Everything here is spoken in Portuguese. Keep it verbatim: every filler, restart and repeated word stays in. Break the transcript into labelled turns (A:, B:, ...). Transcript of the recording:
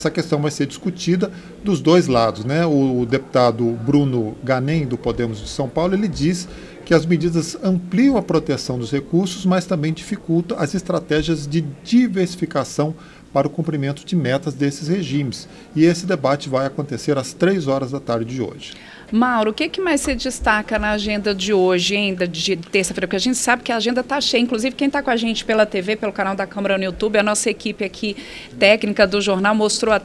A: Essa questão vai ser discutida dos dois lados, né? O deputado Bruno Ganem, do Podemos de São Paulo, ele diz que as medidas ampliam a proteção dos recursos, mas também dificultam as estratégias de diversificação para o cumprimento de metas desses regimes. E esse debate vai acontecer às três horas da tarde de hoje.
B: Mauro, o que, que mais se destaca na agenda de hoje, ainda de terça-feira? Porque a gente sabe que a agenda está cheia. Inclusive, quem está com a gente pela T V, pelo canal da Câmara no YouTube, a nossa equipe aqui técnica do jornal mostrou